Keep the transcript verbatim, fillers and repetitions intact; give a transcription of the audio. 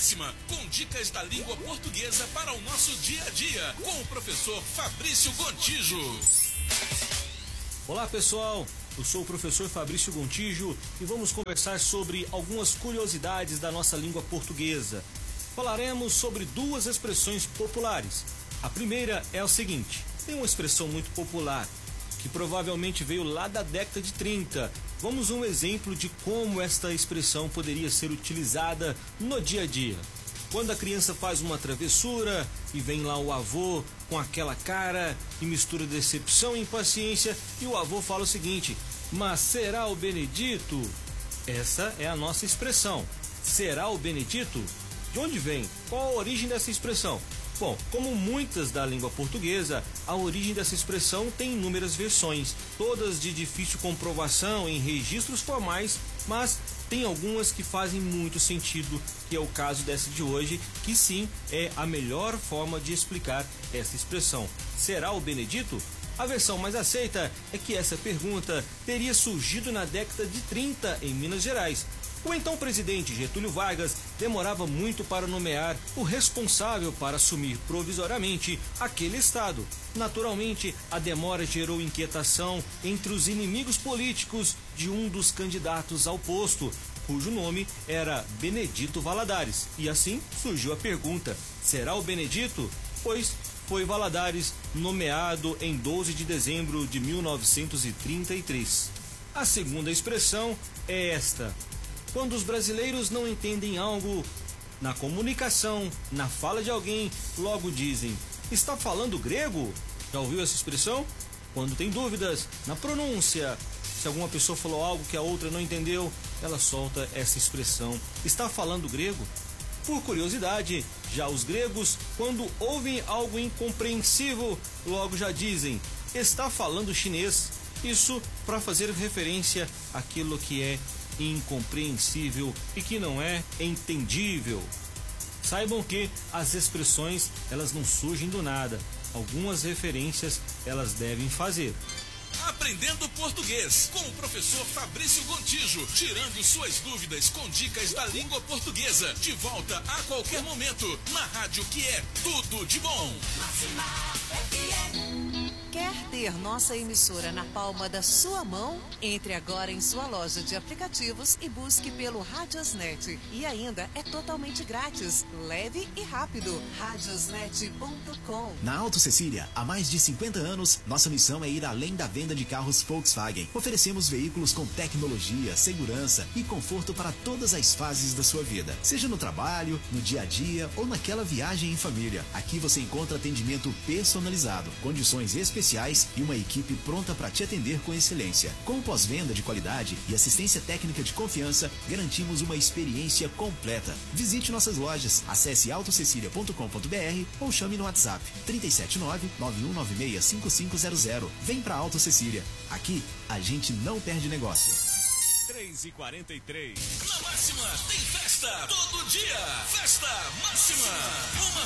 Máxima, com dicas da língua portuguesa para o nosso dia a dia, com o professor Fabrício Gontijo. Olá pessoal, eu sou o professor Fabrício Gontijo e vamos conversar sobre algumas curiosidades da nossa língua portuguesa. Falaremos sobre duas expressões populares. A primeira é o seguinte: tem uma expressão muito popular que provavelmente veio lá da década de trinta. Vamos um exemplo de como esta expressão poderia ser utilizada no dia a dia. Quando a criança faz uma travessura e vem lá o avô com aquela cara e mistura decepção e impaciência, e o avô fala o seguinte: mas será o Benedito? Essa é a nossa expressão. Será o Benedito? De onde vem? Qual a origem dessa expressão? Bom, como muitas da língua portuguesa, a origem dessa expressão tem inúmeras versões, todas de difícil comprovação em registros formais, mas tem algumas que fazem muito sentido, que é o caso dessa de hoje, que sim é a melhor forma de explicar essa expressão. Será o Benedito? A versão mais aceita é que essa pergunta teria surgido na década de trinta em Minas Gerais. O então presidente Getúlio Vargas demorava muito para nomear o responsável para assumir provisoriamente aquele estado. Naturalmente, a demora gerou inquietação entre os inimigos políticos de um dos candidatos ao posto, cujo nome era Benedito Valadares. E assim surgiu a pergunta: será o Benedito? Pois foi Valadares nomeado em doze de dezembro de mil novecentos e trinta e três. A segunda expressão é esta: quando os brasileiros não entendem algo na comunicação, na fala de alguém, logo dizem: está falando grego? Já ouviu essa expressão? Quando tem dúvidas na pronúncia, se alguma pessoa falou algo que a outra não entendeu, ela solta essa expressão: está falando grego? Por curiosidade, já os gregos, quando ouvem algo incompreensível, logo já dizem: está falando chinês. Isso para fazer referência àquilo que é incompreensível e que não é entendível. Saibam que as expressões, elas não surgem do nada. Algumas referências elas devem fazer. Aprendendo português com o professor Fabrício Gontijo, tirando suas dúvidas com dicas da língua portuguesa. De volta a qualquer momento na rádio que é tudo de bom. Quer ter nossa emissora na palma da sua mão? Entre agora em sua loja de aplicativos e busque pelo Radiosnet. E ainda é totalmente grátis, leve e rápido. radiosnet ponto com. Na Auto Cecília, há mais de cinquenta anos, nossa missão é ir além da venda de carros Volkswagen. Oferecemos veículos com tecnologia, segurança e conforto para todas as fases da sua vida. Seja no trabalho, no dia a dia ou naquela viagem em família. Aqui você encontra atendimento personalizado, condições especiais e uma equipe pronta para te atender com excelência. Com pós-venda de qualidade e assistência técnica de confiança, garantimos uma experiência completa. Visite nossas lojas, acesse auto cecília ponto com ponto br ou chame no WhatsApp três sete nove, nove um nove seis, cinco cinco zero zero. Vem pra Auto Cecília. Aqui, a gente não perde negócio. três e quarenta e três. Na Máxima tem festa todo dia. Festa Máxima. Uma